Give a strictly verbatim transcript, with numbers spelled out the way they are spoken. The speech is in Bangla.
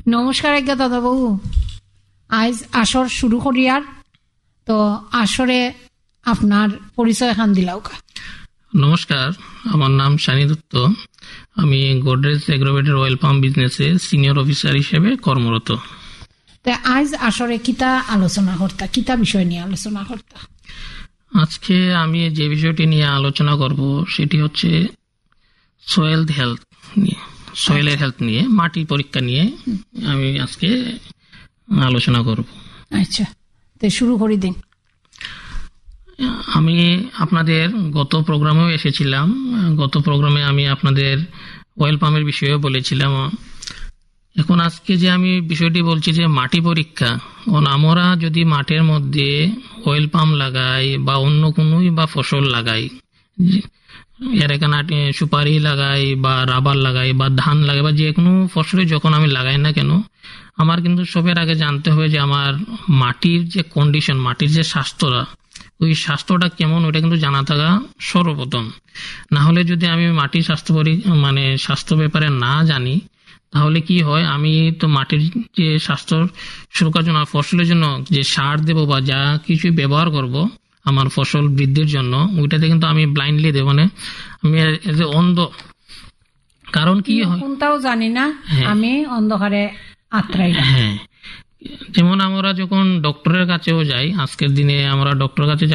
নমস্কার আজ্ঞা দাদাবাবু, আজ আসর শুরু করি আর তো আসরে আপনার পরিচয় খান দিলাও কা। নমস্কার, আমার নাম শানি দত্ত। আমি গোদরেজ এগ্রোভেটের অয়েল পাম্প বিজনেসে সিনিয়র অফিসার হিসেবে কর্মরত। তা আজ আসরে কিতা আলোচনা করতা, কিতা বিষয় নিয়ে আলোচনা করতা? আজকে আমি যে বিষয়টি নিয়ে আলোচনা করব সেটি হচ্ছে সয়েল হেলথ নিয়ে, সয়েলের হেলথ নিয়ে, মাটি পরীক্ষা নিয়ে আমি আজকে আলোচনা করব। আচ্ছা, তো শুরু করি দিন। আমি আপনাদের গত প্রোগ্রামেও এসেছিলাম। গত প্রোগ্রামে আমি আপনাদের অয়েল পাম্পের বিষয়ে বলেছিলাম। এখন আজকে যে আমি বিষয়টি বলছি যে মাটি পরীক্ষা, আমরা যদি মাটির মধ্যে অয়েল পাম্প লাগাই বা অন্য কোনোই বা ফসল লাগাই, এর এখানে সুপারি লাগাই বা রাবার লাগাই বা ধান লাগাই বা যে কোনো ফসলে যখন আমি লাগাই না কেন, আমার কিন্তু সবের আগে জানতে হবে যে আমার মাটির যে কন্ডিশন, মাটির যে স্বাস্থ্যটা, ওই স্বাস্থ্যটা কেমন, ওইটা কিন্তু জানা থাকা সর্বপ্রথম। না হলে যদি আমি মাটির স্বাস্থ্য মানে স্বাস্থ্য ব্যাপারে না জানি, তাহলে কি হয়, আমি তো মাটির যে স্বাস্থ্য সুরক্ষার জন্য ফসলের জন্য যে সার দেবো বা যা কিছু ব্যবহার করব আমার ফসল বৃদ্ধির জন্য, ওইটাতে কিন্তু আমি ব্লাইন্ডলি দেবো না, আমি অন্ধ। কারণ কি হয়, কোনটাও জানি না, আমি অন্ধকারে আত্রাই। হ্যাঁ, যেমন আমরা যখন ডক্টরের কাছেও যাই, আজকের দিনে আমরা ডক্টরের কাছে